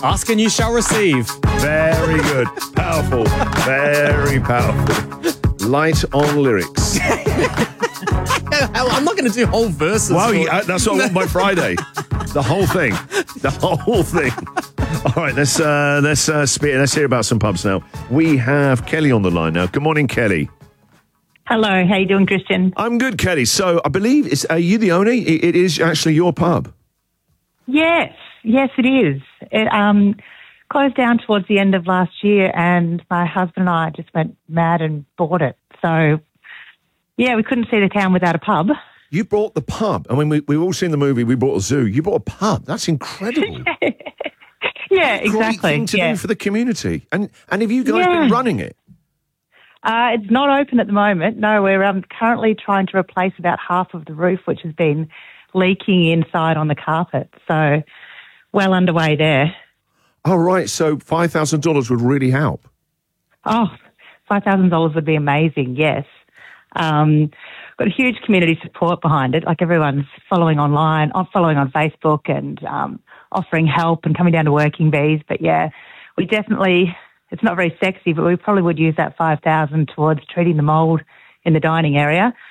Ask and you shall receive. Very good. Powerful. Very powerful. Light on lyrics. I'm not going to do whole verses. Wow, that's what I want by Friday. The whole thing. The whole thing. All right, let's hear about some pubs now. We have Kelly on the line now. Good morning, Kelly. Hello, how you doing, Christian? I'm good, Kelly. So I believe, are you the owner? It is actually your pub. Yes, it is. It closed down towards the end of last year, and my husband and I just went mad and bought it. So, yeah, we couldn't see the town without a pub. You bought the pub. I mean, we've all seen the movie, We Bought a Zoo. You bought a pub. That's incredible. Yeah, exactly. Great thing to do for the community. And have you guys been running it? It's not open at the moment. No, we're currently trying to replace about half of the roof, which has been leaking inside on the carpet. So, well underway there. Oh, right. So $5,000 would really help. Oh, $5,000 would be amazing, yes. Got a huge community support behind it. Like everyone's following online, following on Facebook and offering help and coming down to working bees. But yeah, we definitely, it's not very sexy, but we probably would use that $5,000 towards treating the mould in the dining area.